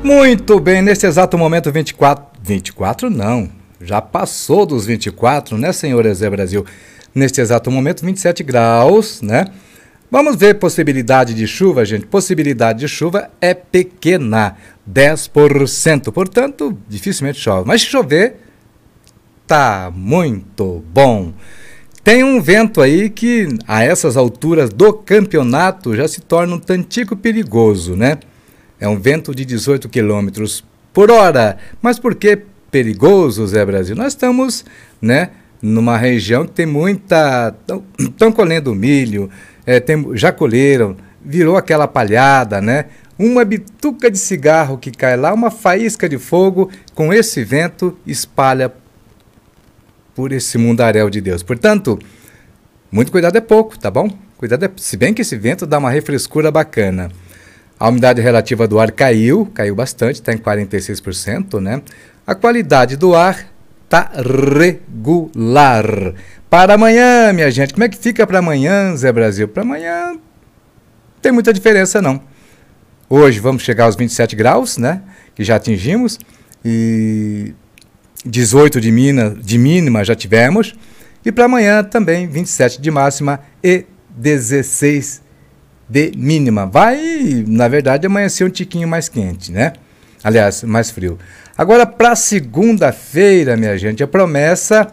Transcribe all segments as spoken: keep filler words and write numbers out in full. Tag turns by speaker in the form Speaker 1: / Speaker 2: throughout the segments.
Speaker 1: Muito bem, neste exato momento vinte e quatro, vinte e quatro não, já passou dos vinte e quatro, né, senhor Zé Brasil? Neste exato momento vinte e sete graus, né? Vamos ver possibilidade de chuva, gente. Possibilidade de chuva é pequena, dez por cento, portanto, dificilmente chove. Mas se chover, tá muito bom. Tem um vento aí que, a essas alturas do campeonato, já se torna um tantico perigoso, né? É um vento de dezoito quilômetros por hora. Mas por que perigoso, Zé Brasil? Nós estamos, né, numa região que tem muita... Estão colhendo milho, é, tem, já colheram, virou aquela palhada, né? Uma bituca de cigarro que cai lá, uma faísca de fogo, com esse vento, espalha por esse mundaréu de Deus. Portanto, muito cuidado é pouco, tá bom? Cuidado é, se bem que esse vento dá uma refrescura bacana. A umidade relativa do ar caiu, caiu bastante, está em quarenta e seis por cento, né? A qualidade do ar está regular. Para amanhã, minha gente, como é que fica para amanhã, Zé Brasil? Para amanhã não tem muita diferença, não. Hoje vamos chegar aos vinte e sete graus, né? Que já atingimos, e dezoito de, mina, de mínima já tivemos, e para amanhã também vinte e sete de máxima e dezesseis de mínima. Vai, na verdade, amanhecer um tiquinho mais quente, né? Aliás, mais frio. Agora, para segunda-feira, minha gente, a promessa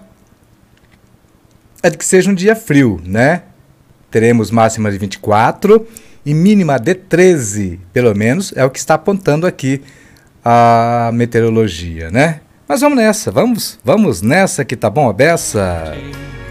Speaker 1: é de que seja um dia frio, né? Teremos máxima de vinte e quatro e mínima de treze, pelo menos, é o que está apontando aqui a meteorologia, né? Mas vamos nessa, vamos, vamos nessa que tá bom a beça.